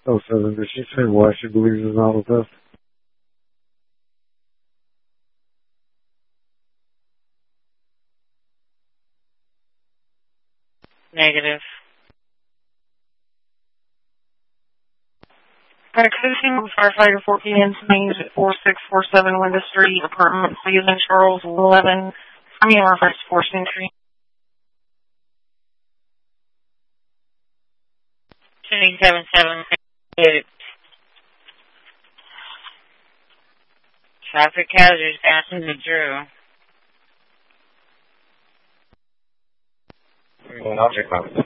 Oh, so did she say why she believes it's not a theft? Negative. Got a coding with firefighter 14 Swings at 4647 Linda Street, apartment Cleveland, Charles, 11. I mean, reference 4th Century. 277. Traffic hazards, passenger Drew. Object